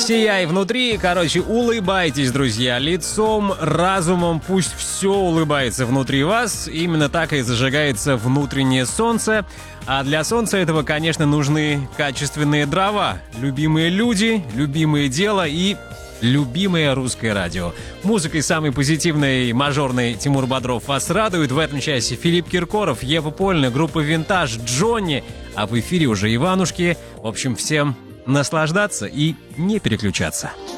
Сияй внутри, короче, улыбайтесь, друзья, лицом, разумом, пусть все улыбается внутри вас. Именно так и зажигается внутреннее солнце. А для солнца этого, конечно, нужны качественные дрова, любимые люди, любимое дело и любимое русское радио. Музыкой самой позитивной, мажорной Тимур Бодров вас радует. В этом часе Филипп Киркоров, Ева Польна, группа «Винтаж», Джонни. А в эфире уже Иванушки. В общем, всем наслаждаться и не переключаться.